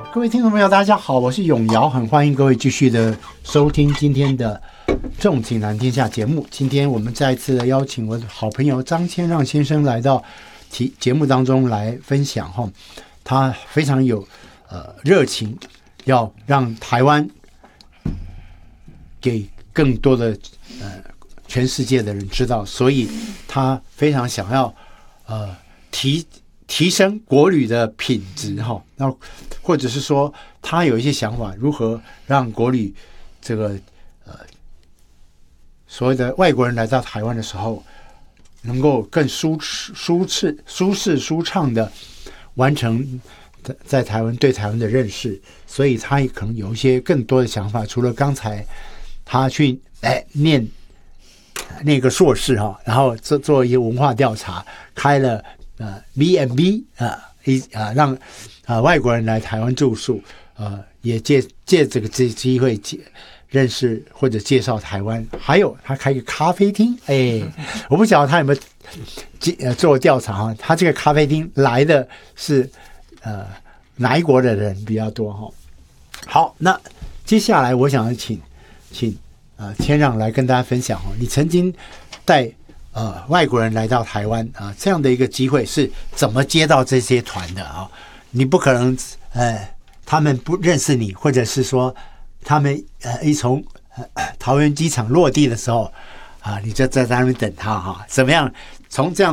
各位听众朋友大家好，我是永尧，很欢迎各位继续的收听今天的重情谈天下节目。今天我们再次的邀请我的好朋友张千让先生来到节目当中来分享，他非常有热情，要让台湾给更多的全世界的人知道，所以他非常想要提升国旅的品质，那或者是说他有一些想法，如何让国旅这个所谓的外国人来到台湾的时候，能够更舒适、舒畅的完成在台湾对台湾的认识，所以他也可能有一些更多的想法。除了刚才他去念那个硕士然后做一些文化调查，开了B&B 让外国人来台湾住宿，也借这个机会认识或者介绍台湾。还有他开一个咖啡厅，我不晓得他有没有做调查他这个咖啡厅来的是哪一国的人比较多好，那接下来我想请千让来跟大家分享你曾经带外国人来到台湾这样的一个机会是怎么接到这些团的你不可能他们不认识你，或者是说他们一从桃园机场落地的时候你就在那边等他怎么样从这样